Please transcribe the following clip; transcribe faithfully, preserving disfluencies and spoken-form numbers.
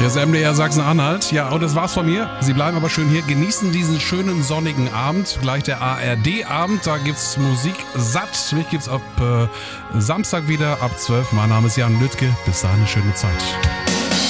Hier ist M D R Sachsen-Anhalt. Ja, und das war's von mir. Sie bleiben aber schön hier. Genießen diesen schönen sonnigen Abend. Gleich der A R D-Abend. Da gibt's Musik satt. Mich gibt's ab äh, Samstag wieder ab zwölf. Mein Name ist Jan Lüttke. Bis dahin eine schöne Zeit.